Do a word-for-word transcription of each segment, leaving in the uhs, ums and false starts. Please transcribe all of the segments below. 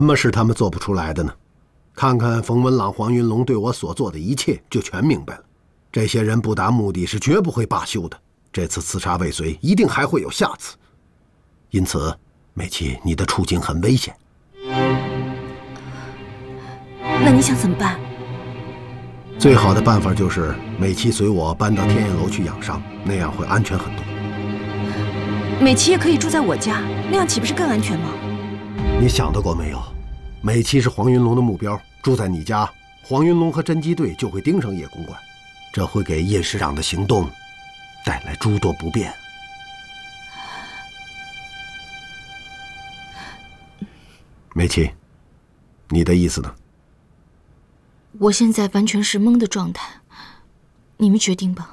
什么是他们做不出来的呢？看看冯文朗、黄云龙对我所做的一切，就全明白了。这些人不达目的是绝不会罢休的。这次刺杀未遂，一定还会有下次。因此，美琪，你的处境很危险。 那你想怎么办？ 最好的办法就是美琪随我搬到天燕楼去养伤，那样会安全很多。 美琪也可以住在我家，那样岂不是更安全吗？ 你想到过没有？美琪是黄云龙的目标，住在你家，黄云龙和侦缉队就会盯上叶公馆，这会给叶师长的行动带来诸多不便。美琪，你的意思呢？ 我现在完全是懵的状态，你们决定吧。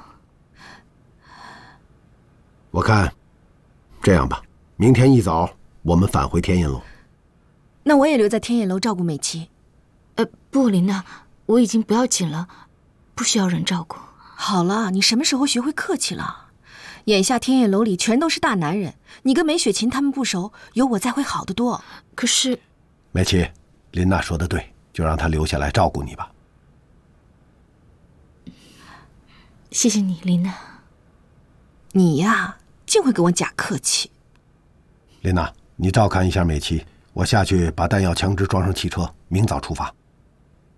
我看，这样吧，明天一早我们返回天燕楼。 那我也留在天燕楼照顾美琪。 呃，不，琳娜，我已经不要紧了，不需要人照顾。 好了，你什么时候学会客气了？眼下天燕楼里全都是大男人，你跟梅雪琴他们不熟，有我在会好得多。 可是， 美琪，琳娜说的对，就让她留下来照顾你吧。 谢谢你，琳娜。 你呀，净会跟我假客气。 琳娜，你照看一下美琪，我下去把弹药、枪支装上汽车，明早出发。